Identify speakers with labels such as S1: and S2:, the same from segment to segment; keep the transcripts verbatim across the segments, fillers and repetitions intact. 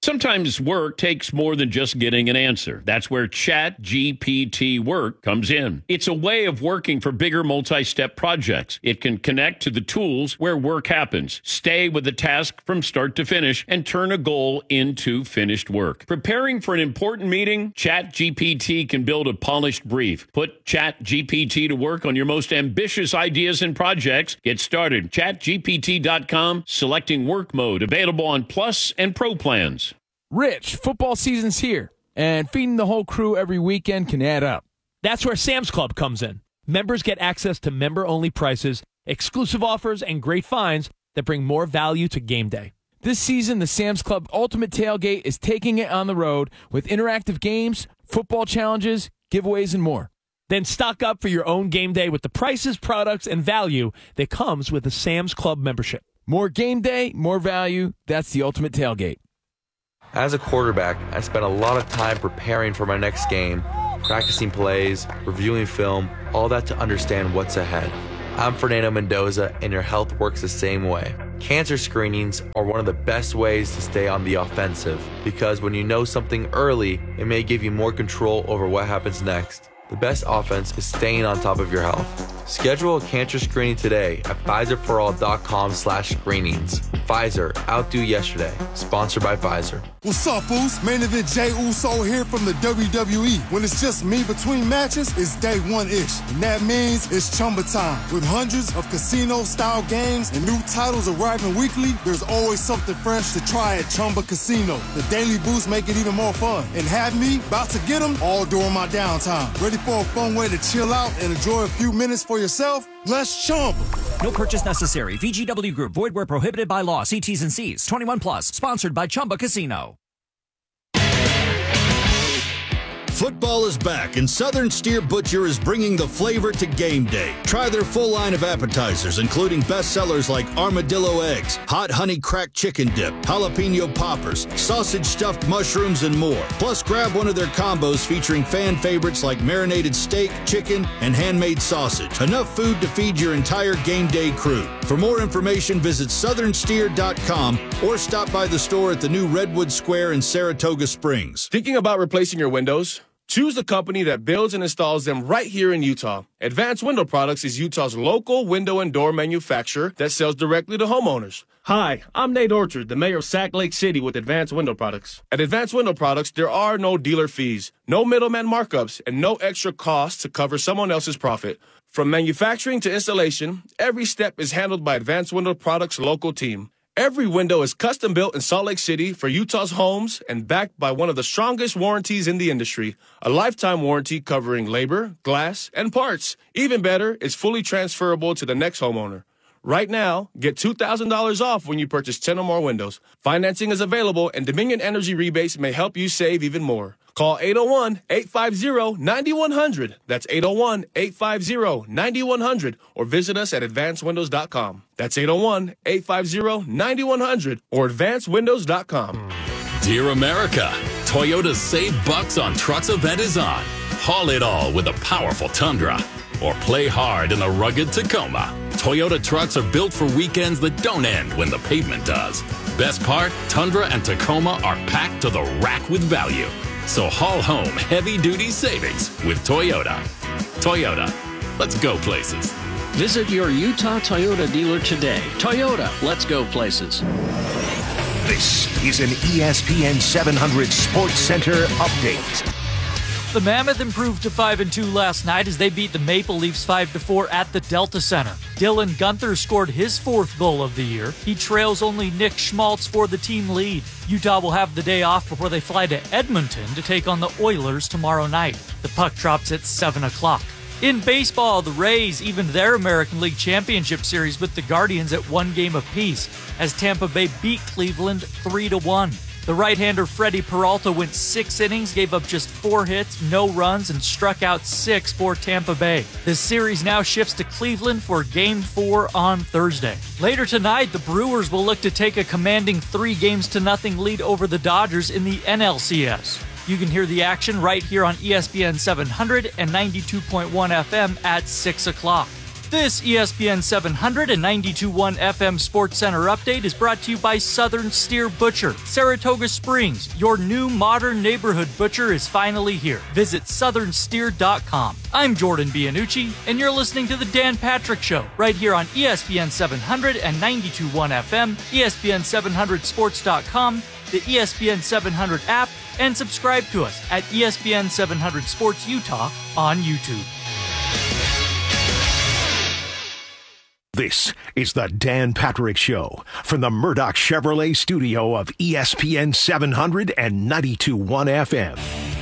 S1: Sometimes work takes more than just getting an answer. That's where Chat G P T Work comes in. It's a way of working for bigger multi-step projects. It can connect to the tools where work happens, stay with the task from start to finish, and turn a goal into finished work. Preparing for an important meeting? Chat G P T can build a polished brief. Put Chat G P T to work on your most ambitious ideas and projects. Get started. chat G P T dot com, selecting work mode, available on Plus and Pro plans.
S2: Rich, football season's here, and feeding the whole crew every weekend can add up.
S3: That's where Sam's Club comes in. Members get access to member-only prices, exclusive offers, and great finds that bring more value to game day.
S2: This season, the Sam's Club Ultimate Tailgate is taking it on the road with interactive games, football challenges, giveaways, and more.
S3: Then stock up for your own game day with the prices, products, and value that comes with a Sam's Club membership.
S2: More game day, more value. That's the Ultimate Tailgate.
S4: As a quarterback, I spent a lot of time preparing for my next game, practicing plays, reviewing film, all that to understand what's ahead. I'm Fernando Mendoza, and your health works the same way. Cancer screenings are one of the best ways to stay on the offensive, because when you know something early, it may give you more control over what happens next. The best offense is staying on top of your health. Schedule a cancer screening today at Pfizer For All dot com slash screenings. Pfizer, outdo yesterday. Sponsored by Pfizer.
S5: What's up, Boost? Main event Jey Uso here from the W W E. When it's just me between matches, it's day one-ish. And that means it's Chumba time. With hundreds of casino-style games and new titles arriving weekly, there's always something fresh to try at Chumba Casino. The Daily Boost make it even more fun. And have me about to get them all during my downtime. Ready for a fun way to chill out and enjoy a few minutes for yourself? Let's Chumba.
S6: No purchase necessary. V G W Group. Void where prohibited by law. See T's and C's. twenty-one plus. Sponsored by Chumba Casino.
S7: Football is back, and Southern Steer Butcher is bringing the flavor to game day. Try their full line of appetizers, including bestsellers like armadillo eggs, hot honey cracked chicken dip, jalapeno poppers, sausage stuffed mushrooms, and more. Plus, grab one of their combos featuring fan favorites like marinated steak, chicken, and handmade sausage. Enough food to feed your entire game day crew. For more information, visit southern steer dot com or stop by the store at the new Redwood Square in Saratoga Springs.
S8: Thinking about replacing your windows? Choose the company that builds and installs them right here in Utah. Advanced Window Products is Utah's local window and door manufacturer that sells directly to homeowners. Hi, I'm Nate Orchard, the mayor of Sac Lake City with Advanced Window Products. At Advanced Window Products, there are no dealer fees, no middleman markups, and no extra costs to cover someone else's profit. From manufacturing to installation, every step is handled by Advanced Window Products' local team. Every window is custom built in Salt Lake City for Utah's homes and backed by one of the strongest warranties in the industry, a lifetime warranty covering labor, glass, and parts. Even better, it's fully transferable to the next homeowner. Right now, get two thousand dollars off when you purchase ten or more windows. Financing is available, and Dominion Energy rebates may help you save even more. Call eight oh one, eight five zero, nine one zero zero. That's eight oh one, eight five zero, nine one zero zero. Or visit us at advanced windows dot com. That's eight oh one, eight five zero, nine one zero zero or advanced windows dot com.
S9: Dear America, Toyota's Save Bucks on Trucks event is on. Haul it all with a powerful Tundra. Or play hard in a rugged Tacoma. Toyota trucks are built for weekends that don't end when the pavement does. Best part, Tundra and Tacoma are packed to the rack with value. So haul home heavy-duty savings with Toyota. Toyota, let's go places.
S10: Visit your Utah Toyota dealer today. Toyota, let's go places.
S11: This is an E S P N seven hundred Sports Center update.
S12: The Mammoth improved to five and two last night as they beat the Maple Leafs five to four at the Delta Center. Dylan Guenther scored his fourth goal of the year. He trails only Nick Schmaltz for the team lead. Utah will have the day off before they fly to Edmonton to take on the Oilers tomorrow night. The puck drops at seven o'clock. In baseball, the Rays evened their American League Championship Series with the Guardians at one game apiece as Tampa Bay beat Cleveland three to one. The right-hander Freddie Peralta went six innings, gave up just four hits, no runs, and struck out six for Tampa Bay. The series now shifts to Cleveland for Game four on Thursday. Later tonight, the Brewers will look to take a commanding three games to nothing lead over the Dodgers in the N L C S. You can hear the action right here on E S P N seven hundred and ninety-two point one F M at six o'clock. This E S P N seven hundred and ninety-two point one F M Sports Center update is brought to you by Southern Steer Butcher. Saratoga Springs, your new modern neighborhood butcher is finally here. Visit southern steer dot com. I'm Jordan Bianucci, and you're listening to The Dan Patrick Show, right here on E S P N seven hundred and ninety-two point one F M, E S P N seven hundred sports dot com, the E S P N seven hundred app, and subscribe to us at E S P N seven hundred Sports Utah on YouTube.
S11: This is the Dan Patrick Show from the Murdoch Chevrolet studio of E S P N seven hundred and ninety-two point one F M.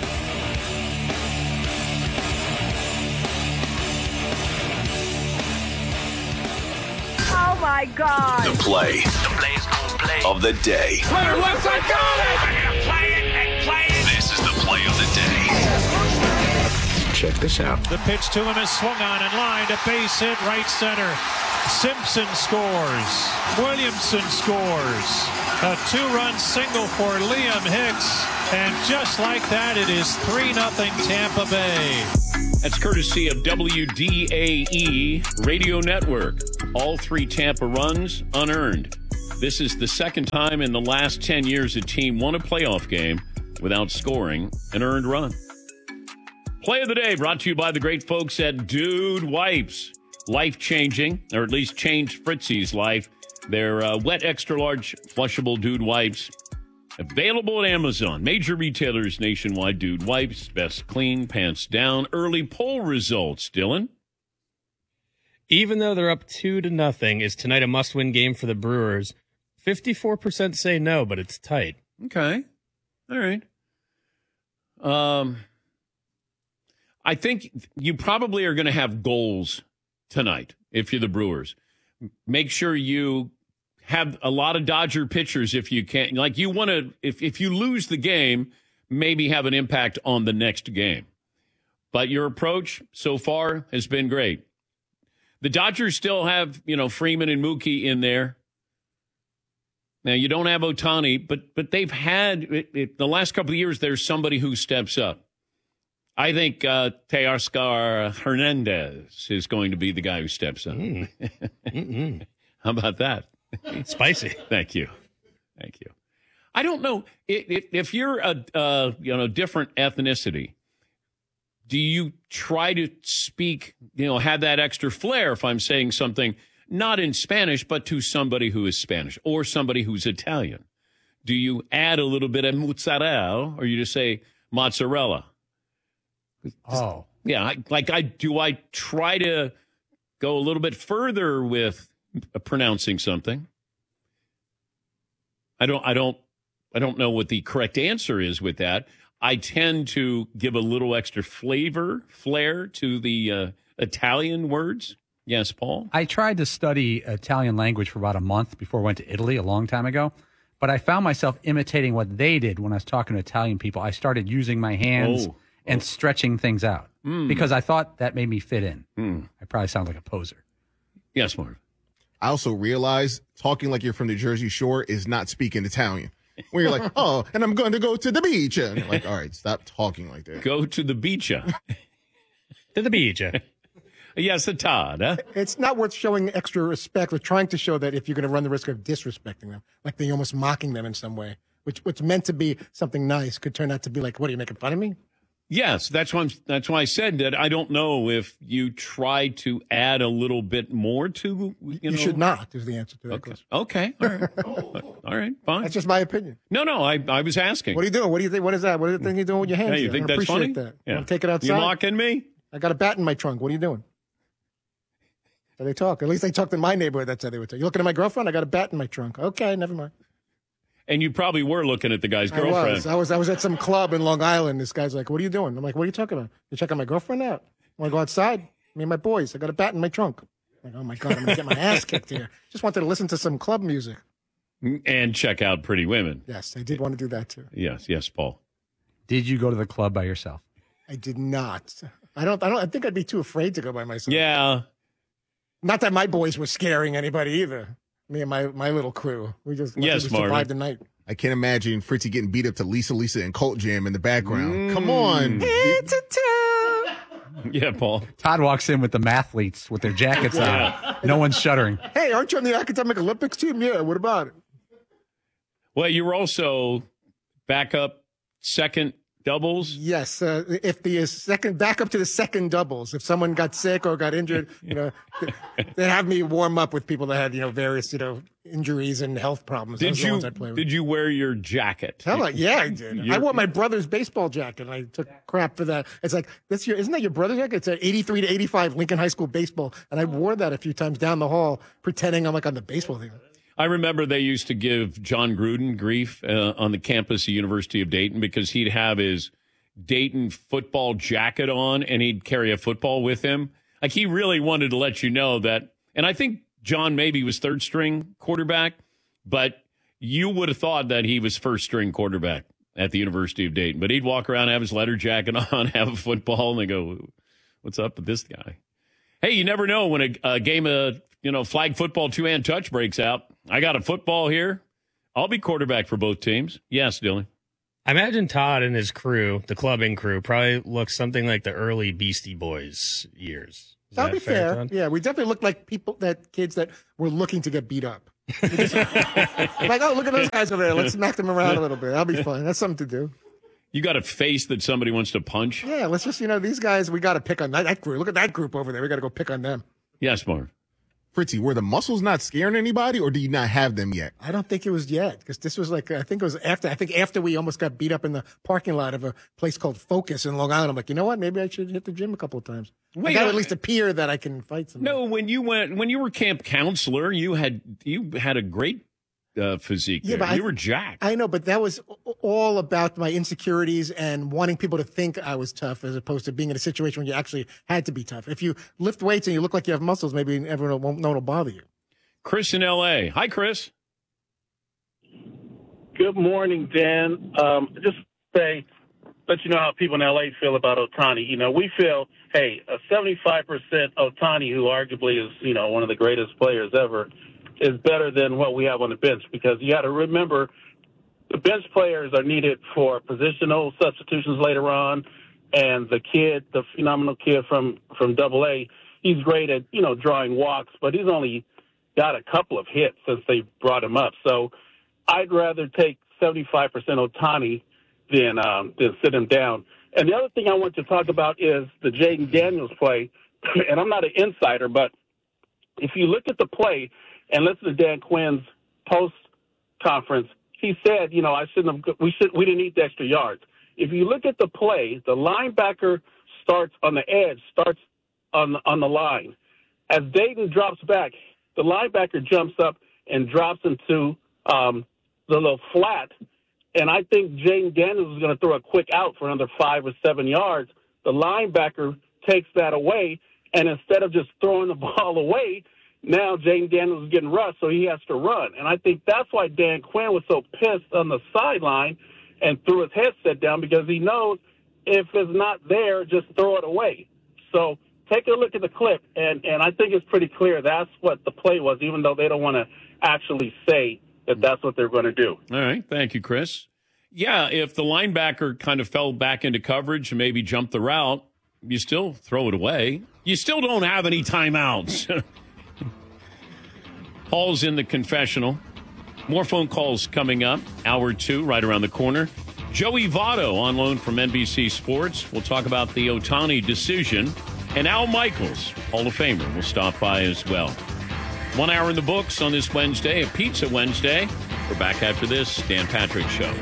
S13: Oh my God.
S14: The play, the play's gonna play of the day.
S13: Player left side, got it! Play it and play it.
S14: This is the play of the day.
S11: Check this out.
S15: The pitch to him is swung on and lined. A base hit right center. Simpson scores. Williamson scores. A two-run single for Liam Hicks. And just like that, it is three nothing Tampa Bay.
S1: That's courtesy of W D A E Radio Network. All three Tampa runs unearned. This is the second time in the last ten years a team won a playoff game without scoring an earned run. Play of the day brought to you by the great folks at Dude Wipes. Life-changing, or at least changed Fritzy's life. They're uh, wet, extra-large, flushable Dude Wipes. Available at Amazon. Major retailers nationwide. Dude Wipes. Best clean, pants down. Early poll results, Dylan.
S16: Even though they're up two to nothing, is tonight a must-win game for the Brewers? fifty-four percent say no, but it's tight.
S1: Okay. All right. Um, I think you probably are going to have goals tonight if you're the Brewers. Make sure you have a lot of Dodger pitchers if you can. Like you want to, if, if you lose the game, maybe have an impact on the next game. But your approach so far has been great. The Dodgers still have, you know, Freeman and Mookie in there. Now, you don't have Ohtani, but but they've had, it, it, the last couple of years, there's somebody who steps up. I think uh, Teoscar Hernandez is going to be the guy who steps up.
S16: Mm.
S1: How about that?
S16: Spicy.
S1: Thank you. Thank you. I don't know. If, if you're a uh, you know different ethnicity, do you try to speak, you know, have that extra flair if I'm saying something not in Spanish, but to somebody who is Spanish or somebody who's Italian? Do you add a little bit of mozzarella or you just say mozzarella?
S17: Oh.
S1: Yeah, I, like I do I try to go a little bit further with pronouncing something? I don't I don't I don't know what the correct answer is with that. I tend to give a little extra flavor, flair to the uh, Italian words. Yes, Paul?
S17: I tried to study Italian language for about a month before I went to Italy a long time ago, but I found myself imitating what they did when I was talking to Italian people. I started using my hands
S1: oh.
S17: and
S1: oh.
S17: stretching things out
S1: mm.
S17: because I thought that made me fit in.
S1: Mm.
S17: I probably sound like a poser.
S1: Yes, Marv.
S18: I also realized talking like you're from the Jersey Shore is not speaking Italian. When you're like, oh, and I'm going to go to the beach. And you're like, all right, stop talking like that.
S1: Go to the beach.
S16: To the beach.
S1: Yes, a Todd. Huh?
S19: It's not worth showing extra respect or trying to show that if you're going to run the risk of disrespecting them, like they're almost mocking them in some way, which what's meant to be something nice could turn out to be like, what, are you making fun of me?
S1: Yes, that's why, I'm, that's why I said that I don't know if you try to add a little bit more to, you,
S19: You
S1: know.
S19: should not, is the answer to that
S1: Okay.
S19: question.
S1: Okay. All right. All right. Fine.
S19: That's just my opinion.
S1: No, no, I, I was asking.
S19: What are you doing? What do you think? What is that? What are the things you're doing with your hands?
S1: Hey, you
S19: there?
S1: think
S19: I don't
S1: that's
S19: appreciate
S1: funny?
S19: that.
S1: Yeah.
S19: You want to take it outside?
S1: You mocking me?
S19: I got a bat in my trunk. What are you doing? So they talk. At least they talked in my neighborhood. That's how they would talk. You looking at my girlfriend? I got a bat in my trunk. Okay, never mind.
S1: And you probably were looking at the guy's
S19: I
S1: girlfriend.
S19: was. I was. I was at some club in Long Island. This guy's like, "What are you doing?" I'm like, "What are you talking about? You checking my girlfriend out? Want to go outside? Me and my boys. I got a bat in my trunk." I'm like, oh my god, I'm gonna get my ass kicked here. Just wanted to listen to some club music.
S1: And check out Pretty Women.
S19: Yes, I did want to do that too.
S1: Yes, yes, Paul.
S17: Did you go to the club by yourself?
S19: I did not. I don't. I don't. I think I'd be too afraid to go by myself.
S1: Yeah.
S19: Not that my boys were scaring anybody either. Me and my my little crew. We just
S18: Yes,
S19: we survived
S18: Marvin.
S19: the night.
S18: I can't imagine Fritzy getting beat up to Lisa Lisa and Colt Jam in the background. Come on.
S19: It's a
S1: Yeah, Paul.
S17: Todd walks in with the mathletes with their jackets
S19: Yeah.
S17: on. No one's shuddering.
S19: Hey, aren't you on the academic Olympics team? Yeah, what about it?
S1: Well, you were also backup second doubles.
S19: Yes, uh, if the second back up to the second doubles, if someone got sick or got injured, you know, they have me warm up with people that had you know various you know injuries and health problems.
S1: Did
S19: Those are the
S1: you
S19: ones I'd play with.
S1: did you wear your jacket?
S19: Hell, yeah, I did.
S1: You're-
S19: I wore my brother's baseball jacket, and I took crap for that. It's like, that's your, isn't that your brother's jacket? It's an eighty-three to eighty-five Lincoln High School baseball, and I wore that a few times down the hall, pretending I'm like on the baseball team.
S1: I remember they used to give John Gruden grief uh, on the campus of University of Dayton because he'd have his Dayton football jacket on and he'd carry a football with him. Like he really wanted to let you know that. And I think John maybe was third string quarterback, but you would have thought that he was first string quarterback at the University of Dayton. But he'd walk around, have his leather jacket on, have a football, and they go, "What's up with this guy?" Hey, you never know when a, a game of you know flag football two-hand touch breaks out. I got a football here. I'll be quarterback for both teams. Yes, Dylan.
S16: I imagine Todd and his crew, the clubbing crew, probably looks something like the early Beastie Boys years. Is
S19: That'll
S16: that
S19: be fair.
S16: Todd?
S19: Yeah, we definitely looked like people that kids that were looking to get beat up. We just- like, oh, look at those guys over there. Let's smack them around a little bit. That'll be fun. That's something to do.
S1: You got a face that somebody wants to punch?
S19: Yeah, let's just, you know, these guys, we got to pick on that, that group. Look at that group over there. We got to go pick on them.
S1: Yes, Marv.
S18: Fritzy, were the muscles not scaring anybody, or do you not have them yet?
S19: I don't think it was yet, because this was like, I think it was after, I think after we almost got beat up in the parking lot of a place called Focus in Long Island. I'm like, you know what? Maybe I should hit the gym a couple of times.
S1: Wait,
S19: I got to
S1: I-
S19: at least appear that I can fight somebody.
S1: No, when you went when you were camp counselor, you had you had a great uh, physique.
S19: Yeah,
S1: there.
S19: but
S1: you
S19: I-
S1: were jacked.
S19: I know, but that was all about my insecurities and wanting people to think I was tough as opposed to being in a situation where you actually had to be tough. If you lift weights and you look like you have muscles, maybe everyone won't, no one will bother you.
S1: Chris in L A. Hi, Chris.
S20: Good morning, Dan. Um, just say, let you know how people in L A feel about Ohtani. You know, we feel, hey, a seventy-five percent Ohtani, who arguably is, you know, one of the greatest players ever, is better than what we have on the bench, because you got to remember the bench players are needed for positional substitutions later on. And the kid, the phenomenal kid from, from Double A, he's great at, you know, drawing walks, but he's only got a couple of hits since they brought him up. So I'd rather take seventy-five percent Ohtani than, um, than sit him down. And the other thing I want to talk about is the Jaden Daniels play. And I'm not an insider, but if you look at the play and listen to Dan Quinn's post conference, he said, you know, I shouldn't have, we should, we didn't need the extra yards. If you look at the play, the linebacker starts on the edge, starts on, on the line. As Dayton drops back, the linebacker jumps up and drops into um, the little flat. And I think Jaden Daniels is going to throw a quick out for another five or seven yards. The linebacker takes that away, and instead of just throwing the ball away, now Jaden Daniels is getting rushed, so he has to run. And I think that's why Dan Quinn was so pissed on the sideline and threw his headset down, because he knows if it's not there, just throw it away. So take a look at the clip, and, and I think it's pretty clear that's what the play was, even though they don't want to actually say that that's what they're going to do.
S1: All right. Thank you, Chris. Yeah, if the linebacker kind of fell back into coverage and maybe jumped the route, you still throw it away. You still don't have any timeouts. Paul's in the confessional. More phone calls coming up. Hour two, right around the corner. Joey Votto on loan from N B C Sports. We'll talk about the Ohtani decision. And Al Michaels, Hall of Famer, will stop by as well. One hour in the books on this Wednesday, a Pizza Wednesday. We're back after this Dan Patrick Show.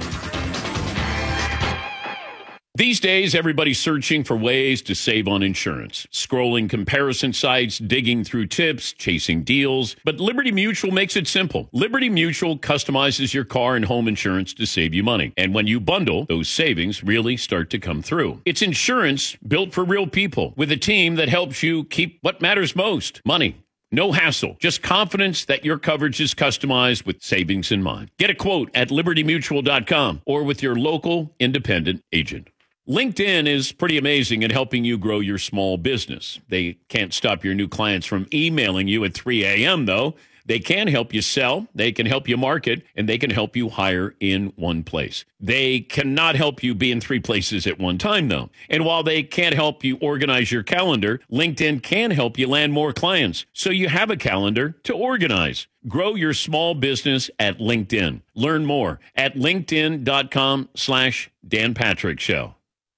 S1: These days, everybody's searching for ways to save on insurance. Scrolling comparison sites, digging through tips, chasing deals. But Liberty Mutual makes it simple. Liberty Mutual customizes your car and home insurance to save you money. And when you bundle, those savings really start to come through. It's insurance built for real people with a team that helps you keep what matters most, money. No hassle, just confidence that your coverage is customized with savings in mind. Get a quote at liberty mutual dot com or with your local independent agent. LinkedIn is pretty amazing at helping you grow your small business. They can't stop your new clients from emailing you at three a.m., though. They can help you sell, they can help you market, and they can help you hire in one place. They cannot help you be in three places at one time, though. And while they can't help you organize your calendar, LinkedIn can help you land more clients so you have a calendar to organize. Grow your small business at LinkedIn. Learn more at linkedin.com slash Dan Patrick Show.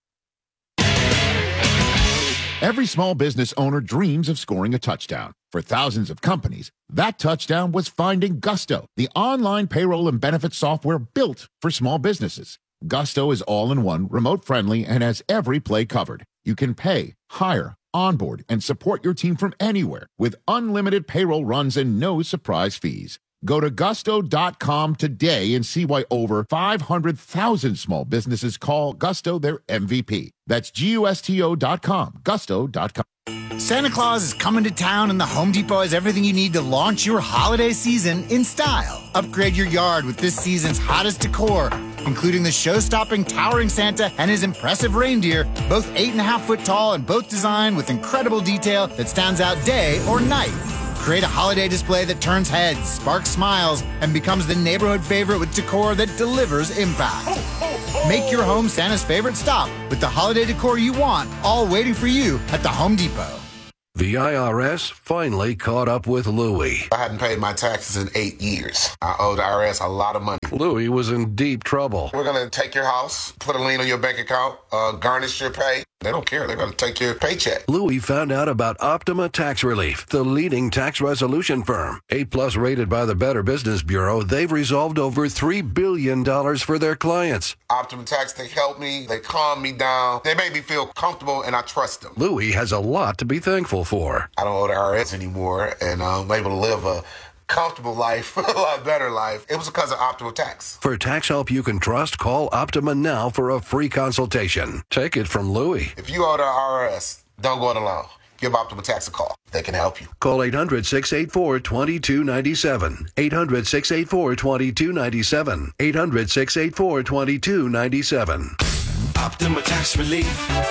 S21: Every small business owner dreams of scoring a touchdown. For thousands of companies, that touchdown was finding Gusto, the online payroll and benefits software built for small businesses. Gusto is all-in-one, remote-friendly, and has every play covered. You can pay, hire, onboard, and support your team from anywhere with unlimited payroll runs and no surprise fees. Go to gusto dot com today and see why over five hundred thousand small businesses call Gusto their M V P. That's G U S T O dot com, gusto dot com.
S22: Santa Claus is coming to town, and the Home Depot has everything you need to launch your holiday season in style. Upgrade your yard with this season's hottest decor, including the show-stopping towering Santa and his impressive reindeer, both eight and a half foot tall and both designed with incredible detail that stands out day or night. Create a holiday display that turns heads, sparks smiles, and becomes the neighborhood favorite with decor that delivers impact. Make your home Santa's favorite stop with the holiday decor you want, all waiting for you at the Home Depot.
S23: The I R S finally caught up with Louie.
S24: I hadn't paid my taxes in eight years. I owed the I R S a lot of money.
S23: Louie was in deep trouble.
S24: We're going to take your house, put a lien on your bank account, uh, garnish your pay. They don't care. They're going to take your paycheck.
S23: Louie found out about Optima Tax Relief, the leading tax resolution firm. A-plus rated by the Better Business Bureau, they've resolved over three billion dollars for their clients.
S24: Optima Tax, they help me. They calm me down. They make me feel comfortable, and I trust them.
S23: Louie has a lot to be thankful for.
S24: I don't owe the I R S anymore, and I'm able to live a comfortable life, a lot better life. It was because of Optima Tax.
S23: For tax help you can trust, call Optima now for a free consultation. Take it from Louie.
S24: If you owe the I R S, don't go it alone. Give Optima Tax a call. They can help you.
S23: Call eight hundred, six eight four, two two nine seven. eight hundred, six eight four, two two nine seven. eight hundred, six eight four, two two nine seven.
S14: Optima Tax Relief.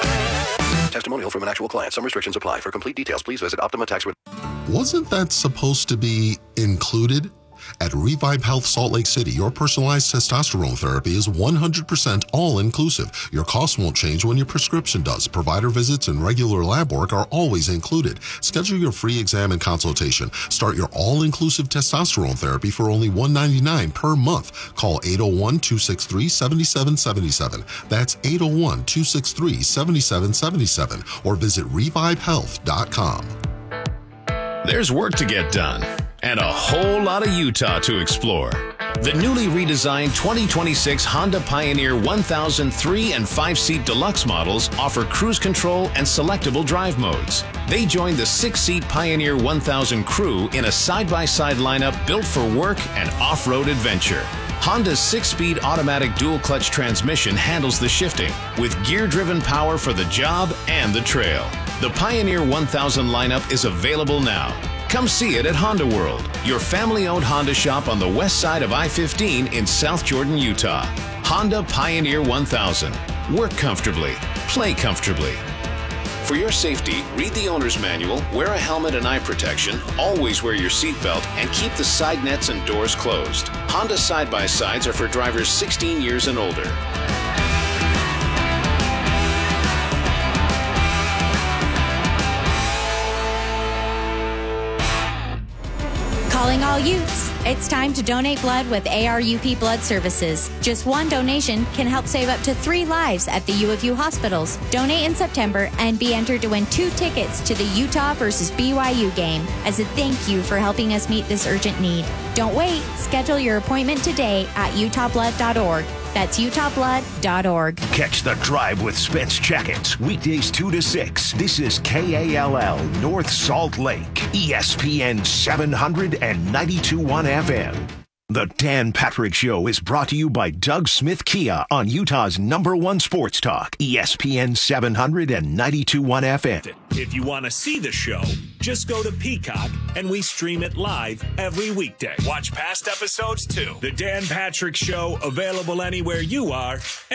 S23: Testimonial from an actual client. Some restrictions apply. For complete details, please visit Optima Tax Relief.
S25: Wasn't that supposed to be included? At Revive Health Salt Lake City, your personalized testosterone therapy is one hundred percent all-inclusive. Your costs won't change when your prescription does. Provider visits and regular lab work are always included. Schedule your free exam and consultation. Start your all-inclusive testosterone therapy for only one hundred ninety-nine dollars per month. Call eight oh one, two six three, seven seven seven seven. That's eight oh one, two six three, seven seven seven seven or visit revive health dot com.
S26: There's work to get done and a whole lot of Utah to explore. The newly redesigned twenty twenty-six Honda Pioneer one thousand three and five seat deluxe models offer cruise control and selectable drive modes. They join the six seat Pioneer one thousand crew in a side-by-side lineup built for work and off-road adventure. Honda's six-speed automatic dual-clutch transmission handles the shifting with gear-driven power for the job and the trail. The Pioneer one thousand lineup is available now. Come see it at Honda World, your family-owned Honda shop on the west side of I fifteen in South Jordan, Utah. Honda Pioneer one thousand. Work comfortably. Play comfortably. For your safety, read the owner's manual, wear a helmet and eye protection, always wear your seatbelt, and keep the side nets and doors closed. Honda side-by-sides are for drivers sixteen years and older.
S27: Calling all youths. It's time to donate blood with A R U P Blood Services. Just one donation can help save up to three lives at the U of U hospitals. Donate in September and be entered to win two tickets to the Utah versus B Y U game as a thank you for helping us meet this urgent need. Don't wait. Schedule your appointment today at utah blood dot org. That's utah blood dot org.
S11: Catch the Drive with Spence Jackets, weekdays two to six. This is K A L L North Salt Lake, E S P N seven hundred ninety-two point one F M. The Dan Patrick Show is brought to you by Doug Smith Kia on Utah's number one sports talk, E S P N seven hundred ninety-two point one F M.
S28: If you want to see the show, just go to Peacock and we stream it live every weekday. Watch past episodes too. The Dan Patrick Show, available anywhere you are.